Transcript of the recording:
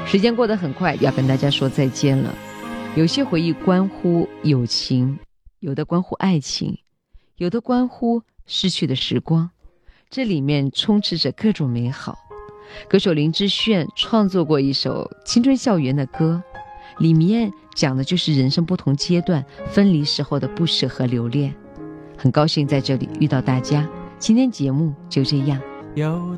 时间过得很快，要跟大家说再见了。有些回忆关乎友情，有的关乎爱情，有的关乎逝去的时光，这里面充斥着各种美好。歌手林志炫创作过一首青春校园的歌，里面讲的就是人生不同阶段分离时候的不舍和留恋。很高兴在这里遇到大家，今天节目就这样。 有